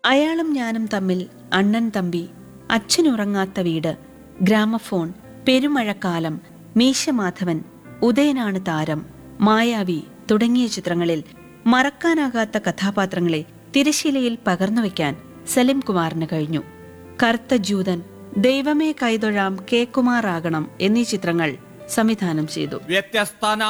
അയാളും ഞാനും തമ്മിൽ അണ്ണൻ തമ്പി, അച്ഛനുറങ്ങാത്ത വീട്, ഗ്രാമഫോൺ, പെരുമഴക്കാലം, മീശമാധവൻ, ഉദയനാണ് താരം, മായാവി തുടങ്ങിയ ചിത്രങ്ങളിൽ മറക്കാനാകാത്ത കഥാപാത്രങ്ങളെ തിരശീലയിൽ പകർന്നുവെക്കാൻ സലിം കുമാറിന് കഴിഞ്ഞു. കറുത്ത ജൂതൻ, ദൈവമേ കൈതൊഴാം, കെ കുമാറാകണം എന്നീ ചിത്രങ്ങൾ സംവിധാനം ചെയ്തു.